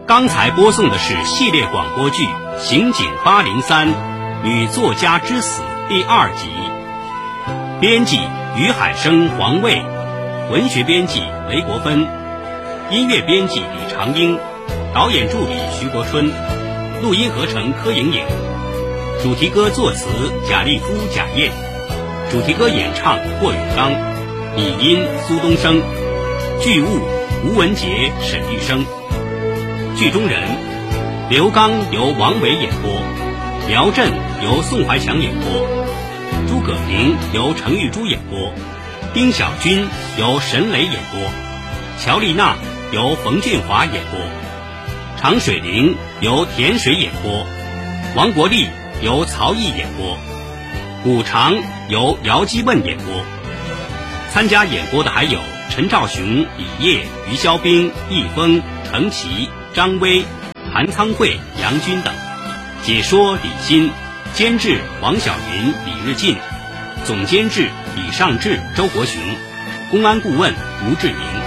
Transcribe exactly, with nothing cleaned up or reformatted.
刚才播送的是系列广播剧《刑警八零三女作家之死》第二集，编辑于海生、黄卫，文学编辑雷国芬，音乐编辑李长英，导演助理徐国春，录音合成柯莹莹，主题歌作词贾立夫、贾燕，主题歌演唱霍永刚，拟音苏东升，剧务吴文杰、沈玉生。剧中人：刘刚由王维演播，苗震由宋怀强演播，诸葛平由程玉珠演播，丁小军由沈磊演播，乔丽娜由冯俊华演播，常水玲由田水演播，王国立由曹毅演播，古长由姚基问演播。参加演播的还有陈兆雄、李烨、于肖兵、易峰、程琦、张威、韩仓慧、杨军等。解说李欣，监制王晓云、李日进，总监制李尚志、周国雄，公安顾问吴志明。